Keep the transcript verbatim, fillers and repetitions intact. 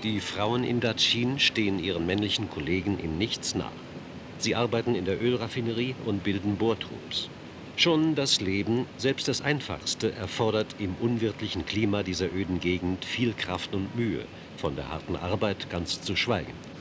Die Frauen in Dachin stehen ihren männlichen Kollegen in nichts nach. Sie arbeiten in der Ölraffinerie und bilden Bohrtrupps. Schon das Leben, selbst das einfachste, erfordert im unwirtlichen Klima dieser öden Gegend viel Kraft und Mühe, von der harten Arbeit ganz zu schweigen.